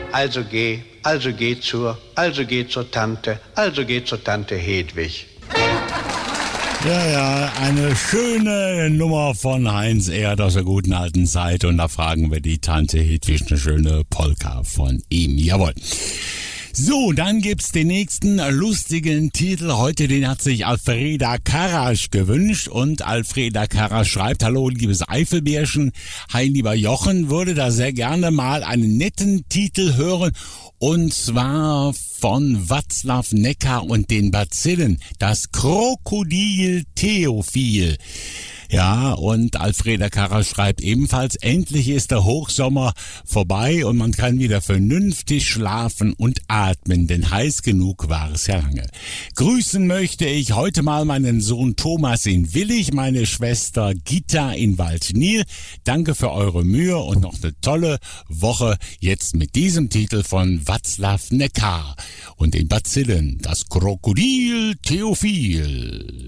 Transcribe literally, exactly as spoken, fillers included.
Also geh, also geh zur, also geh zur Tante, also geh zur Tante Hedwig. Ja, ja, eine schöne Nummer von Heinz Erd aus der guten alten Zeit. Und da fragen wir die Tante Hedwig, eine schöne Polka von ihm. Jawohl. So, dann gibt's den nächsten lustigen Titel. Heute, den hat sich Alfreda Karasch gewünscht. Und Alfreda Karasch schreibt: Hallo, liebes Eifelbärchen. Hi, lieber Jochen, würde da sehr gerne mal einen netten Titel hören. Und zwar von Václav Necker und den Bazillen. Das Krokodil Theophil. Ja, und Alfreda Karasch schreibt ebenfalls: Endlich ist der Hochsommer vorbei und man kann wieder vernünftig schlafen und atmen, denn heiß genug war es ja lange. Grüßen möchte ich heute mal meinen Sohn Thomas in Willig, meine Schwester Gitta in Waldnil. Danke für eure Mühe und noch eine tolle Woche jetzt mit diesem Titel von Václav Necker und den Bazillen. Das Krokodil Theophil.